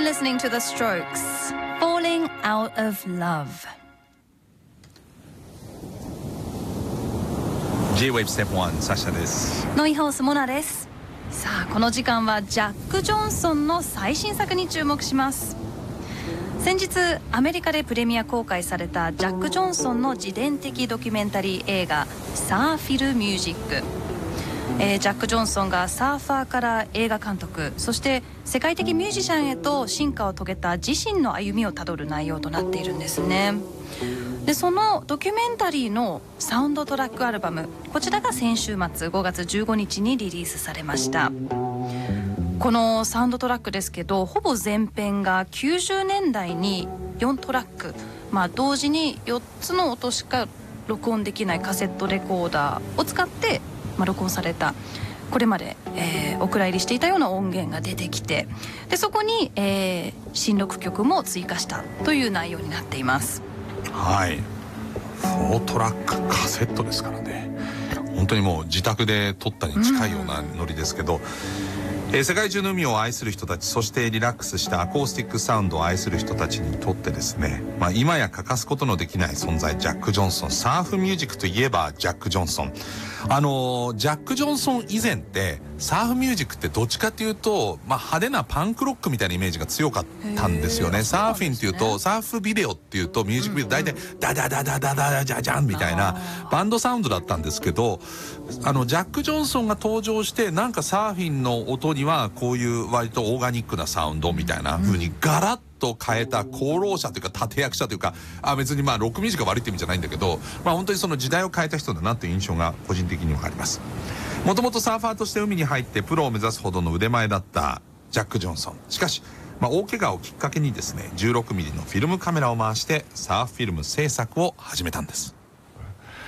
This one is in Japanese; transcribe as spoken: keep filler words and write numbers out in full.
listening to The Strokes, Falling Out of Love. J-Wave Step ワン サシャです。 ノイハウスモナです。さあこの時間はジャック・ジョンソンの最新作に注目します。先日アメリカでプレミア公開されたジャック・ジョンソンの自伝的ドキュメンタリー映画サーフィル・ミュージック、えー、ジャック・ジョンソンがサーファーから映画監督、そして世界的ミュージシャンへと進化を遂げた自身の歩みをたどる内容となっているんですね。でそのドキュメンタリーのサウンドトラックアルバム、こちらが先週末ごがつじゅうごにちにリリースされました。このサウンドトラックですけど、ほぼ全編がきゅうじゅうねんだいによんトラック、まあ、同時によっつの音しか録音できないカセットレコーダーを使って、まあ、録音された、これまで、えー、お蔵入りしていたような音源が出てきて、でそこに、えー、新録曲も追加したという内容になっています。 はい、フォートラックカセットですからね。本当にもう自宅で撮ったに近いようなノリですけど、うんえー、世界中の海を愛する人たち、そしてリラックスしたアコースティックサウンドを愛する人たちにとってですね、まあ、今や欠かすことのできない存在、ジャック・ジョンソン。サーフミュージックといえばジャック・ジョンソン。あのー、ジャック・ジョンソン以前ってサーフミュージックってどっちかっていうと、まあ、派手なパンクロックみたいなイメージが強かったんですよね。サーフィンっていうと、サーフビデオっていうとミュージックビデオ大体ダダダダダダダジャジャンみたいなバンドサウンドだったんですけど、あのジャック・ジョンソンが登場して、なんかサーフィンの音にはこういう割とオーガニックなサウンドみたいな風にガラッと変えた功労者というか立役者というか、あ別にまあロックミュージックが悪いって意味じゃないんだけど、まあ本当にその時代を変えた人だなという印象が個人的にはあります。もともとサーファーとして海に入ってプロを目指すほどの腕前だったジャック・ジョンソン。しかし、まあ、大怪我をきっかけにですね、じゅうろくミリのフィルムカメラを回してサーフフィルム制作を始めたんです。